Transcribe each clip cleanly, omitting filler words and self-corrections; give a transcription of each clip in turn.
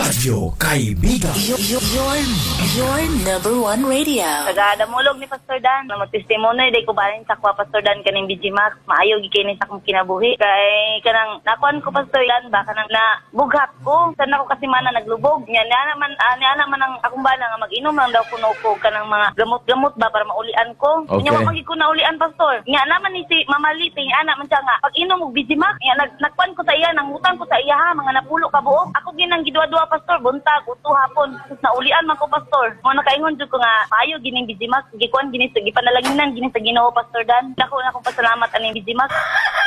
Radyo Kaibigan. Your number one radio. Taga-damulog ni Pastor Dan. Mag-testimony, day ko balin sa kwa Pastor Dan kaning BG Max. Maayo gikinis akong kinabuhi. Kay kanang nakuan ko Pastor Dan ba kanang nabughat ko. San ako kasi mana naglubog. Niya naman ang akong bana nga mag-inom lang daw kuno ko kanang mga gamot-gamot ba para maulian ko. Okay. Nya wa ko naulian Pastor. Nya naman ni si Mama Liti ana man siya nga pag-inom og BG Max. Nya nagkuan ko sa iya, nangutang ko sa iya ha, mga napulo ka buok. Ako ginang gidua-dua Pastor, buntag uto hapon. Naulian man ko Pastor. Mo nakaingon jud ko nga maayo gining BG Max. Gikuan gini sa gipanalanginan gini sa Ginoo Pastor Dan. Dako na akong pasalamat aning BG Max.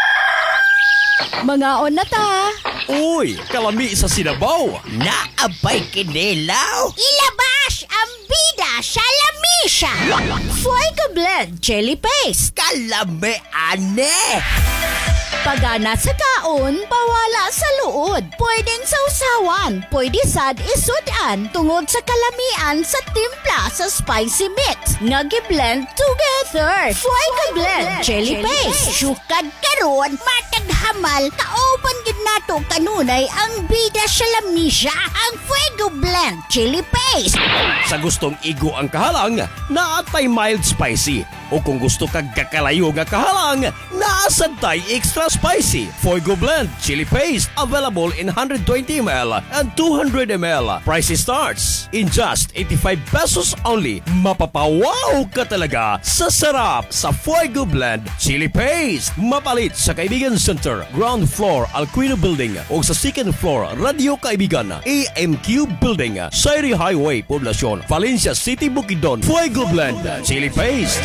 Mga on na ta. Uy, kalami sa Sinabaw. Naabay kinilaw. Ilabas ang bida sa lamisa. Fuego Blend Chili Paste. Kalami ane. Pagana sa kaon, pawala sa luod. Pwedeng sausawan, pwede sad isudan tungod sa kalamian sa timpla sa spicy mix. Nagi-blend together. Fuego Blend Chili Paste. Sukad karon, matag hamal, kaoban gid nato kanunay ang bida sa lamisa, ang Fuego Blend Chili Paste. Sa gustong igo ang kahalang, naatay mild spicy. O kung gusto kag kakalayo nga kahalang, naasantay extra spicy. Fuego Blend Chili Paste available in 120 ml and 200 ml. Price starts in just 85 pesos only. Mapapawaw ka talaga sa sarap sa Fuego Blend Chili Paste. Mapalit sa Kaibigan Center, ground floor Alquino Building o sa second floor Radio Kaibigan, AMQ Building, Sairi Highway, Poblacion, Valencia City, Bukidnon. Fuego Blend Chili Paste.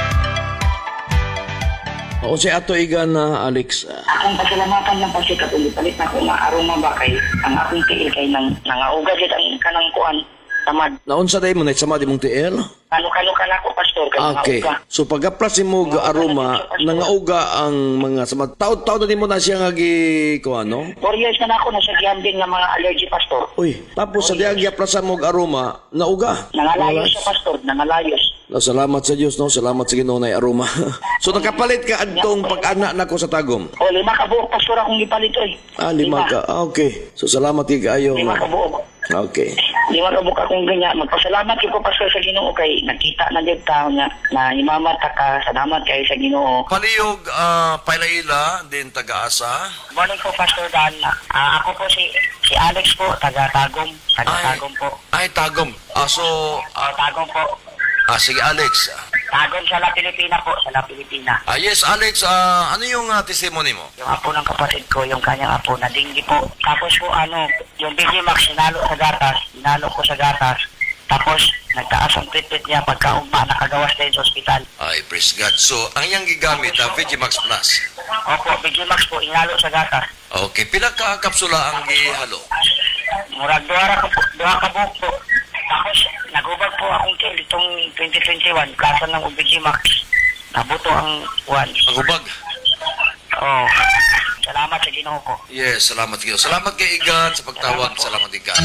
O si Ato Igan na Alex. Akong pasalamatan lang kasi katulit-palit na kung aroma ba kay ang akong tiil kay nangauga dyan ang kanang kuan tamad. Naunsa day mo na sama di mong tiil? Kano ka na ko Pastor kay Okay. nangauga. So pag-aplas mo ga aroma, nangauga ang mga samad. Taod-taod din mo na siya nga gi kuan no? 4 years na ako nasa gambling ng mga allergy Pastor. Uy, tapos sa diag gi-aplasan mo ga aroma, nauga. Nangalayos siya Pastor, nangalayos. Salamat sa Diyos, no? Salamat sa Ginoo na aroma. So nakapalit ka adtong pag-anak nako sa tagom. O 5 ka buok Pastor akong gipalit oy. 5 ka. Okay. So salamat kay kaayo. 5 ka buok. Okay. 5 ka buok akong ganyan. Magpasalamat ko Pastor sa Ginoo kay nakita na jud ta nya na imamata ka. Salamat kay sa Ginoo. Palihog Pailaila din taga-asa. Morning po Pastor Dan. Ako po si Alex po, taga-Tagum. Taga-Tagum po. Ay, Tagum. Tagum po. Sige Alex. Tagum sa La Pilipina po, sa La Pilipina. Yes Alex, ano yung testimony mo? Yung apo ng kapatid ko, yung kanyang apo na dinggi po. Tapos po yung BG Max sinalo ko sa gatas. Tapos nagtaas ang treatment niya pagkaugma, nakagawas din sa ospital. Ay, praise God. So, ang iyang gigamit, Vegimax Plus. Opo, BG Max po, inalo sa gatas. Okay, pila ka kapsula ang gihalo? Murag duha ka buok po. Tapos nagubag po akong tiil itong 2021, klasa ng BG Max. Nabuto ang one. Magubag? Oh. Salamat sa Ginoo ko. Yes, salamat kayo. Salamat kay Igan sa pagtawag. Salamat Igan.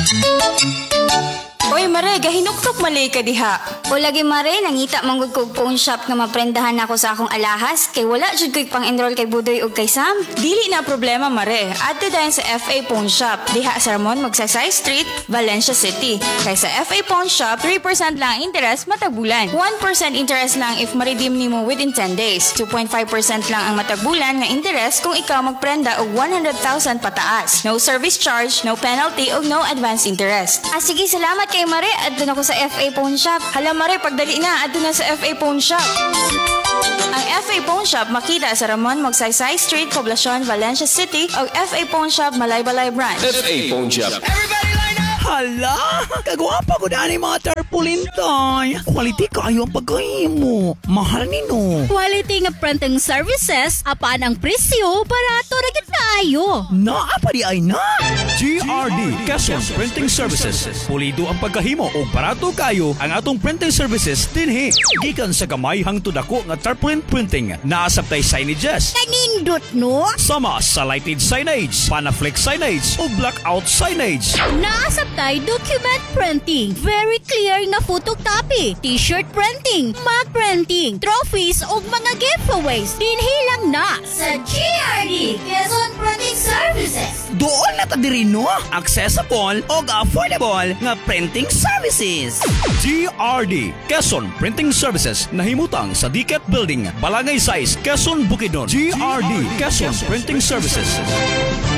Oy, Mare, gahinuktok malay ka diha. O lagi Mare, nangita manggod ko phone shop nga maprendahan ako sa akong alahas. Kay wala jud ko'y pang-enroll kay Budoy ug kay Sam. Dili na problema, Mare. Adto dayon sa FA Pawn Shop. Diha sa Ramon, Magsaysay Street, Valencia City. Kay sa FA Pawn Shop, 3% lang interest matag bulan. 1% interest lang if ma-redeem nimo within 10 days. 2.5% lang ang matag bulan nga interest kung ikaw magprenda og 100,000 pataas. No service charge, no penalty ug no advance interest. Sige, salamat kay Mare. Adto na ko sa FA Pawn Shop. Hala Mare, pagdali na, adto na sa FA Pawn Shop. Ang FA Pawn Shop makita sa Ramon, Magsaysay Street, Poblacion, Valencia City o FA Pawn Shop, Malaybalay Branch. FA Pawn Shop. Hala, kagwapa ko na ni mga tarpaulin tay. Quality kayo ang pagkahimo. Mahal nino. Quality nga printing services, apaan ang presyo, barato ra gid kaayo. Naapa di ay na. GRD Quezon Printing Services. Pulido ang pagkahimo o barato kayo ang atong printing services dinhi. Gikan sa gamay hangtod ako nga tarpaulin printing. Naasaptay signages. Kanindot no? Sama sa lighted signage, panaflex signage o blackout signage. Naasap multi-document printing, very clear nga photocopy, t-shirt printing, mug printing, trophies ug mga giveaways. Dinhilang na sa GRD Quezon Printing Services. Doon na ta diri no, accessible ug affordable nga printing services. GRD Quezon Printing Services nahimutang sa Diket Building, Balangay 6, Quezon, Bukidnon. GRD Quezon Printing Services.